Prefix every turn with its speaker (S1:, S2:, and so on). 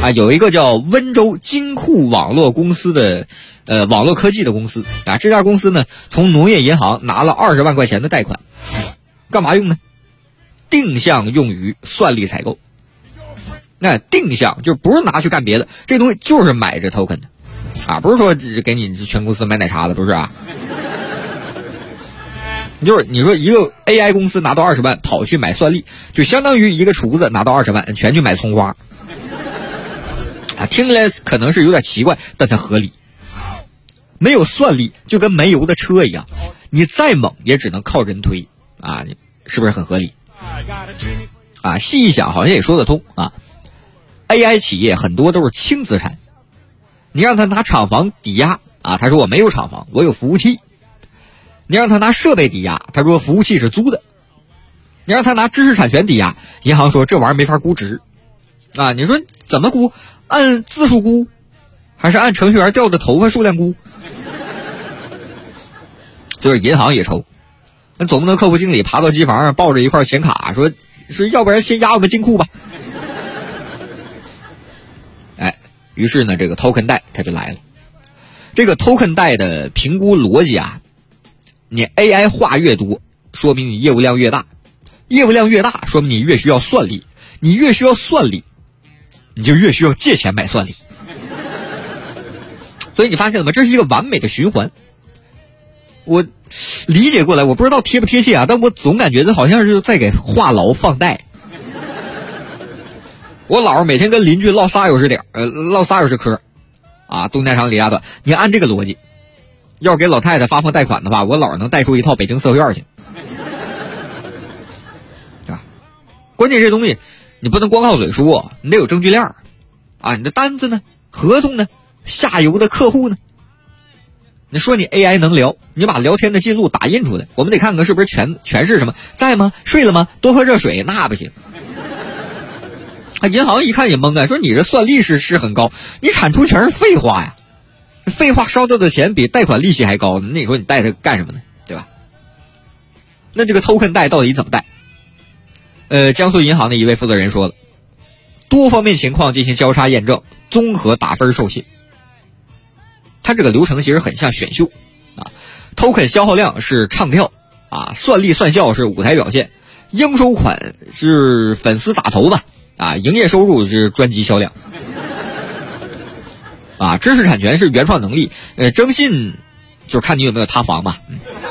S1: 啊，有一个叫温州金库网络公司的网络科技的公司啊，这家公司呢从农业银行拿了20万块钱的贷款，干嘛用呢？定向用于算力采购。那定向就不是拿去干别的，这东西就是买这 token 的啊，不是说给你全公司买奶茶的，不是啊。就是你说一个 AI 公司拿到20万跑去买算力，就相当于一个厨子拿到20万全去买葱花啊，听起来可能是有点奇怪，但它合理。没有算力就跟没油的车一样，你再猛也只能靠人推啊，是不是很合理啊？细一想好像也说得通啊。AI 企业很多都是轻资产，你让他拿厂房抵押啊，他说我没有厂房，我有服务器。你让他拿设备抵押，他说服务器是租的。你让他拿知识产权抵押，银行说这玩意儿没法估值啊。你说怎么估？按字数估还是按程序员掉的头发数量估？就是银行也愁，那总不能客服经理爬到机房上抱着一块显卡说要不然先压我们金库吧。于是呢，这个 token 贷它就来了。这个 token 贷的评估逻辑啊，你 AI 话越多，说明你业务量越大，业务量越大，说明你越需要算力，你越需要算力，你就越需要借钱买算力。所以你发现了吗？这是一个完美的循环。我理解过来，我不知道贴不贴切啊，但我总感觉这好像是在给话痨放贷。我姥儿每天跟邻居唠仨小时嗑啊，东家长李家短。你按这个逻辑，要给老太太发放贷款的话，我姥儿能贷出一套北京四合院去，对吧？关键这东西你不能光靠嘴说，你得有证据链啊，你的单子呢，合同呢，下游的客户呢。你说你 AI 能聊，你把聊天的记录打印出来，我们得看看是不是全是什么在吗？睡了吗？多喝热水，那不行。银行一看也懵啊，说你这算力是很高，你产出全是废话呀，废话烧掉的钱比贷款利息还高，那你说你贷它干什么呢？对吧？那这个 token 贷到底怎么贷？江苏银行的一位负责人说了，多方面情况进行交叉验证，综合打分授信。它这个流程其实很像选秀啊 ，token 消耗量是唱跳啊，算力算效是舞台表现，应收款是粉丝打头吧。啊，营业收入是专辑销量，啊，知识产权是原创能力，征信就是看你有没有塌房嘛。